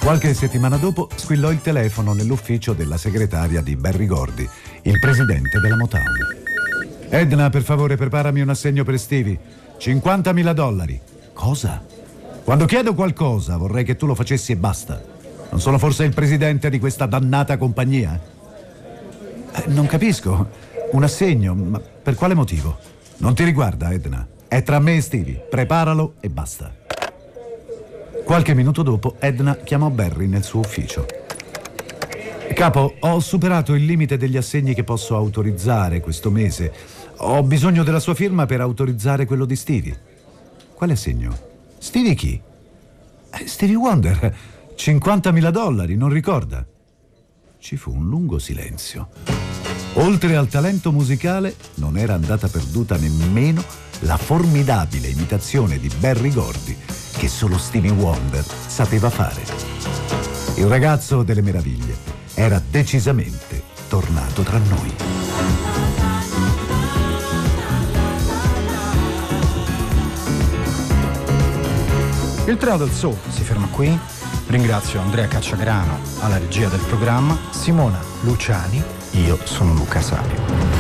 Qualche settimana dopo squillò il telefono nell'ufficio della segretaria di Berry Gordy, il presidente della Motown. Edna, per favore, preparami un assegno per Stevie. $50.000. Cosa? Quando chiedo qualcosa vorrei che tu lo facessi e basta. Non sono forse il presidente di questa dannata compagnia? Non capisco. Un assegno? Ma per quale motivo? Non ti riguarda, Edna. È tra me e Stevie. Preparalo e basta. Qualche minuto dopo, Edna chiamò Barry nel suo ufficio. Capo, ho superato il limite degli assegni che posso autorizzare questo mese. Ho bisogno della sua firma per autorizzare quello di Stevie. Quale assegno? Stevie chi? Stevie Wonder. $50.000, non ricorda? Ci fu un lungo silenzio. Oltre al talento musicale, non era andata perduta nemmeno la formidabile imitazione di Berry Gordy che solo Stevie Wonder sapeva fare. Il ragazzo delle meraviglie era decisamente tornato tra noi. Il Treno del Soul si ferma qui. Ringrazio Andrea Cacciagrano alla regia del programma, Simona Luciani, io sono Luca Savio.